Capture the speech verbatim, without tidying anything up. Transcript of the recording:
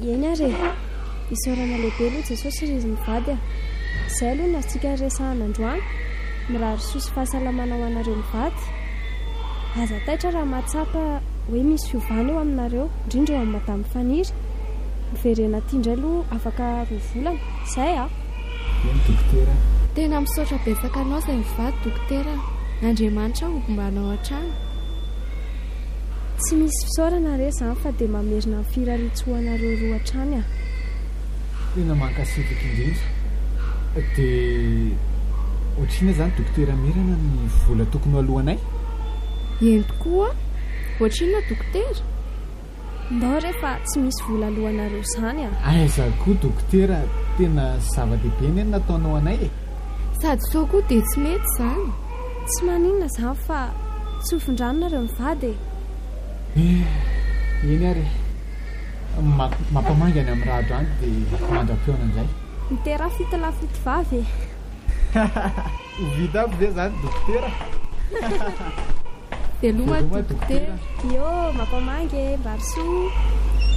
eny are isaorana lehibe aloha jesosy rizy mivady a izay aloha natsika resahan'androany mirary sosy fahasalamana ho anareo mivady aza taitra raha mahatsapa hoe misy fiovana eo aminareo indrindra eo amin'ny madamy Faniry miverena tiandray aloha afaka rovolana izay a eny dokotera tena misaotra betsaka anao izay mivady dokotera Andriamanitra ombanao an-trano tsy misy fisaorana re izany fa dia mamerina amin'ny firaritsoanareo roa hatrany a tena mankasitraka indrindra dia ohatrina izany dokotera Mirana ny vola tokony alohanay eny tokoa ohatrina dokotera ndao rehefa tsy misy vola alohanareo izany a aiza koa dokotera tena zava-dehibe ny nataonao anay e sady sao koa dia tsy mety izany tsy maninona izany fa tsofindrano nareo mivady e eny ary mampamangany amin'ny raha androany dia mandram-peona indray mitera fito lafito vavy e vita aby ve izany dokotera dia loma dokotera io mampamangy e mbarisoa